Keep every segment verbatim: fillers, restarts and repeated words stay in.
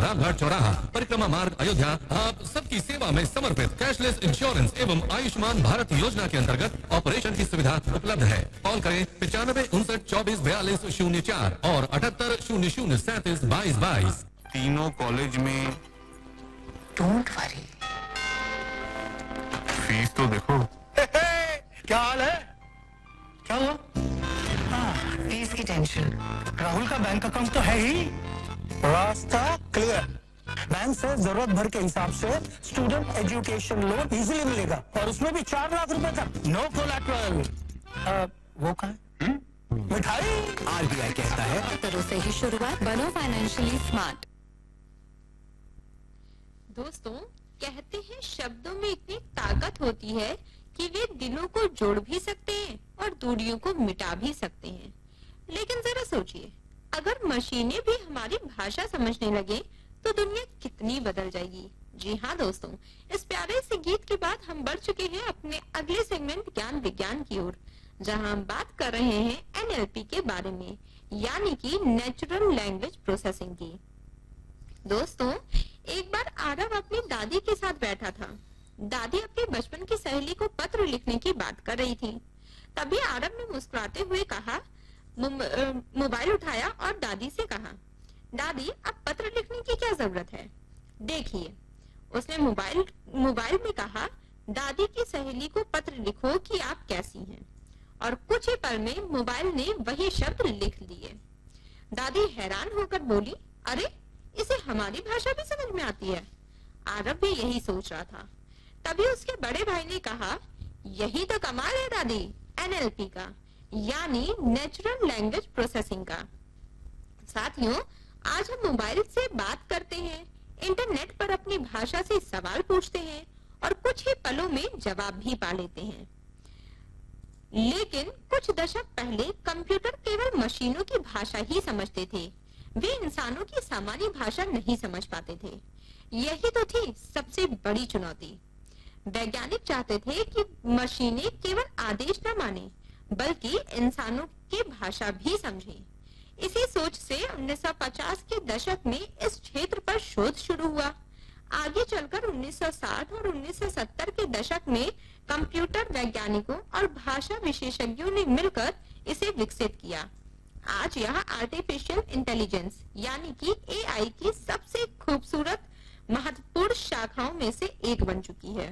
रामघाट चौराहा, परिक्रमा मार्ग, अयोध्या, आप सबकी सेवा में समर्पित कैशलेस इंश्योरेंस एवं आयुष्मान भारत योजना के अंतर्गत ऑपरेशन की सुविधा उपलब्ध है। कॉल करें पचानवे उनसठ चौबीस बयालीस शून्य चार और अठहत्तर शून्य शून्य सैंतीस बाईस बाईस। तीनों कॉलेज में डोंट वरी, फीस तो देखो। क्या हाल है? क्या हुआ? फीस की टेंशन। राहुल का बैंक अकाउंट तो है ही। रास्ता क्लियर। बैंक से जरूरत भर के हिसाब से स्टूडेंट एजुकेशन लोन इजीली मिलेगा और उसमें भी चार लाख रुपए तक। No collateral. वो कहाँ है? मिठाई। आरबीआई कहता है करो से ही शुरुआत, बनो फाइनेंशियली स्मार्ट। दोस्तों, कहते हैं शब्दों में इतनी ताकत होती है कि वे दिलों को जोड़ भी सकते हैं और दूरियों को मिटा भी सकते हैं। लेकिन जरा सोचिए, अगर मशीनें भी हमारी भाषा समझने लगे तो दुनिया कितनी बदल जाएगी। जी हाँ दोस्तों, इस प्यारे से गीत के बाद हम बढ़ चुके हैं अपने अगले सेगमेंट ज्ञान विज्ञान की ओर, जहां हम बात कर रहे हैं एनएलपी के बारे में, यानी कि नेचुरल लैंग्वेज प्रोसेसिंग की। दोस्तों, एक बार आरव अपनी दादी के साथ बैठा था। दादी अपनी बचपन की सहेली को पत्र लिखने की बात कर रही थी। तभी आरव ने मुस्कुराते हुए कहा, मोबाइल उठाया और दादी से कहा, दादी अब पत्र लिखने की क्या जरूरत है? देखिए, उसने मोबाइल मोबाइल में कहा, दादी की सहेली को पत्र लिखो कि आप कैसी हैं। और कुछ ही पल में मोबाइल ने वही शब्द लिख लिए। दादी हैरान होकर बोली, अरे इसे हमारी भाषा भी समझ में आती है। आरव भी यही सोच रहा था। तभी उसके बड़े भाई ने कहा, यही तो कमाल है दादी एनएलपी का, यानी नेचुरल लैंग्वेज प्रोसेसिंग का। साथियों, आज हम मोबाइल से बात करते हैं, इंटरनेट पर अपनी भाषा से सवाल पूछते हैं और कुछ ही पलों में जवाब भी पा लेते हैं। लेकिन कुछ दशक पहले कंप्यूटर केवल मशीनों की भाषा ही समझते थे। वे इंसानों की सामान्य भाषा नहीं समझ पाते थे। यही तो थी सबसे बड़ी चुनौती। वैज्ञानिक चाहते थे कि मशीनें केवल आदेश न माने, बल्कि इंसानों की भाषा भी समझें। इसी सोच से उन्नीस सौ पचास के दशक में इस क्षेत्र पर शोध शुरू हुआ। आगे चलकर उन्नीस सौ साठ और उन्नीस सौ सत्तर के दशक में कंप्यूटर वैज्ञानिकों और भाषा विशेषज्ञों ने मिलकर इसे विकसित किया। आज यह आर्टिफिशियल इंटेलिजेंस यानी कि एआई की सबसे खूबसूरत महत्वपूर्ण शाखाओं में से एक बन चुकी है।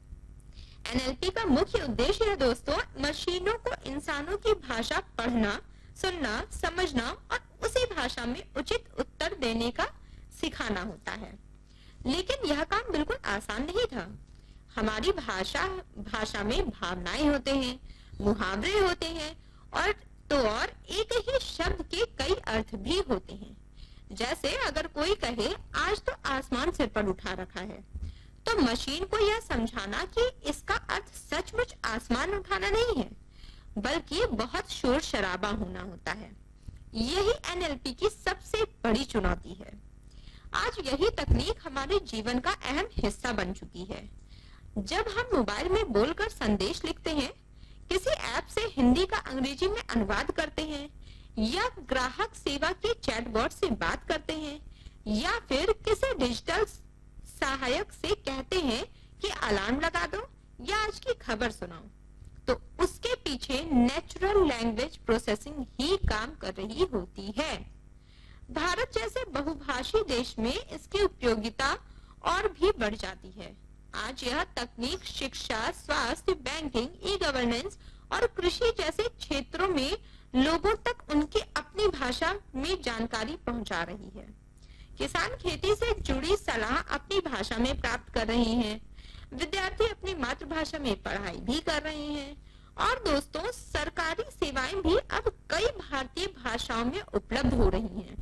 एनएलपी का मुख्य उद्देश्य है दोस्तों, मशीनों को इंसानों की भाषा पढ़ना, सुनना, समझना और उसी भाषा में उचित उत्तर देने का सिखाना होता है। लेकिन यह काम बिल्कुल आसान नहीं था। हमारी भाषा भाषा में भावनाएं होते हैं, मुहावरे होते हैं और तो और एक ही शब्द के कई अर्थ भी होते हैं। जैसे अगर कोई कहे, आज तो आसमान सिर पर उठा रखा है, तो मशीन को यह समझाना कि इसका अर्थ सचमुच आसमान उठाना नहीं है, बल्कि बहुत शोर शराबा होना होता है। यही एनएलपी की सबसे बड़ी चुनौती है। आज यही तकनीक हमारे जीवन का अहम हिस्सा बन चुकी है। जब हम मोबाइल में बोलकर संदेश लिखते हैं, किसी ऐप से हिंदी का अंग्रेजी में अनुवाद करते हैं, या ग्राहक सेवा के चैटबॉट से बात करते हैं, या फिर किसी डिजिटल सहायक से कहते हैं कि अलार्म लगा दो या आज की खबर सुनाओ, तो उसके पीछे नेचुरल लैंग्वेज प्रोसेसिंग ही काम कर रही होती है। भारत जैसे बहुभाषी देश में इसकी उपयोगिता और भी बढ़ जाती है। आज यह तकनीक शिक्षा, स्वास्थ्य, बैंकिंग, ई गवर्नेंस और कृषि जैसे क्षेत्रों में लोगों तक उनकी अपनी भाषा में जानकारी पहुंचा रही है। किसान खेती से जुड़ी सलाह अपनी भाषा में प्राप्त कर रहे हैं, विद्यार्थी अपनी मातृभाषा में पढ़ाई भी कर रहे हैं और दोस्तों, सरकारी सेवाएं भी अब कई भारतीय भाषाओं में उपलब्ध हो रही हैं।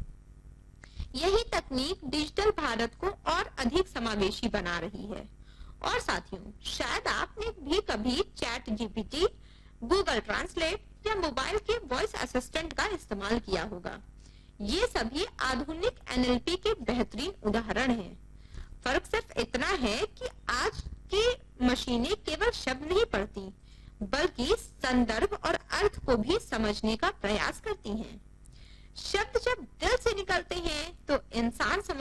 यही तकनीक डिजिटल भारत को और अधिक समावेशी बना रही है। और साथियों, शायद आपने भी कभी चैट जीपीटी, गूगल ट्रांसलेट या मोबाइल के वॉइस असिस्टेंट का इस्तेमाल किया होगा। ये सभी आधुनिक एनएलपी के बेहतरीन उदाहरण हैं। फर्क सिर्फ इतना है कि आज की मशीनें केवल शब्द नहीं पढ़ती, बल्कि संदर्भ और अर्थ को भी समझने का